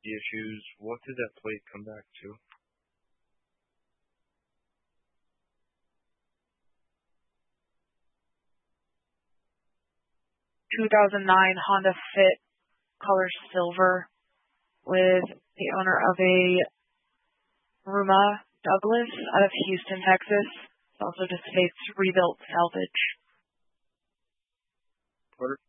safety issues. What did that plate come back to? 2009 Honda Fit, color silver, with the owner of a Ruma Douglas out of Houston, Texas. It also just states rebuilt salvage. Perfect.